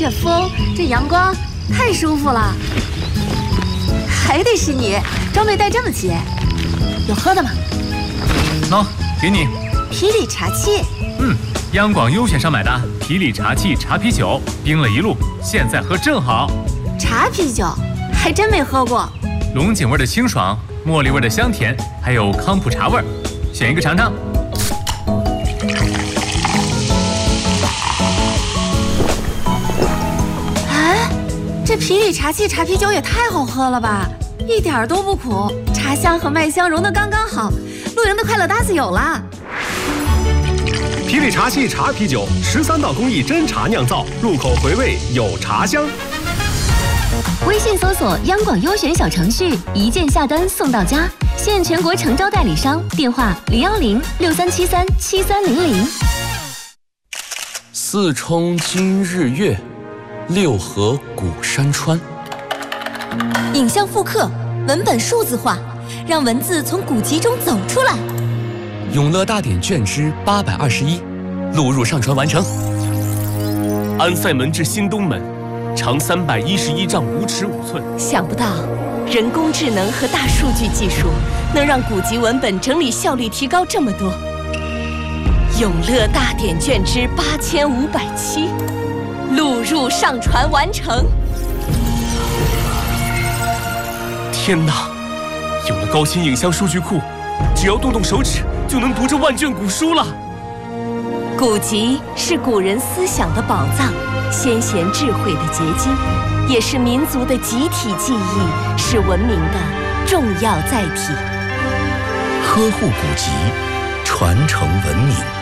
这风，这阳光，太舒服了。还得是你，装备带这么齐。有喝的吗？ 喏，给你。 啤礼茶器。 央广优选上买的啤礼茶器茶啤酒，冰了一路，现在喝正好。 茶啤酒，还真没喝过。 龙井味的清爽，茉莉味的香甜，还有康普茶味，选一个尝尝。 哎，这啤礼茶器茶啤酒也太好喝了吧！一点都不苦，茶香和麦香融得刚刚好。露营的快乐搭子有了。 啤礼茶器茶啤酒，13道工艺真茶酿造，入口回味有茶香。 微信搜索央广优选小程序，一键下单送到家，现全国诚招代理商，电话010-6373-7300。 四冲今日月，六合古山川。 影像复刻，文本数字化，让文字从古籍中走出来。 永乐大典卷之821，录入上传完成。 安塞门至新东门，长311丈5尺5寸。 想不到，人工智能和大数据技术能让古籍文本整理效率提高这么多。永乐大典卷之8507，录入上传完成。 天哪！有了高清影像数据库，只要动动手指就能读这万卷古书了。 古籍是古人思想的宝藏，先贤智慧的结晶，也是民族的集体记忆，是文明的重要载体。 呵护古籍，传承文明。